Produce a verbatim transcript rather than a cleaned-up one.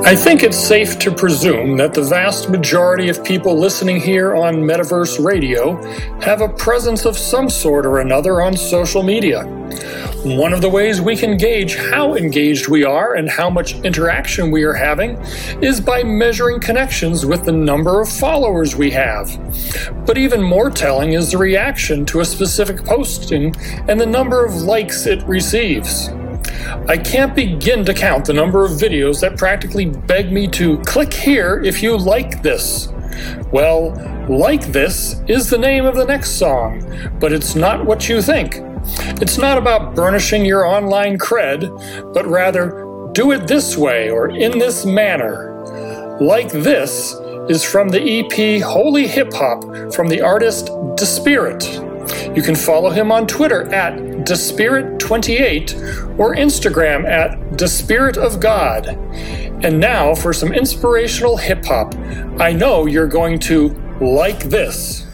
I think it's safe to presume that the vast majority of people listening here on Metaverse Radio have a presence of some sort or another on social media. One of the ways we can gauge how engaged we are and how much interaction we are having is by measuring connections with the number of followers we have. But even more telling is the reaction to a specific posting and the number of likes it receives. I can't begin to count the number of videos that practically beg me to click here if you like this. Well, Like This is the name of the next song, but it's not what you think. It's not about burnishing your online cred, but rather do it this way or in this manner. Like This is from the E P Holy Hip Hop from the artist Despirit. You can follow him on Twitter at Despirit twenty-eight or Instagram at Despirit of God. And now for some inspirational hip hop. I know you're going to like this.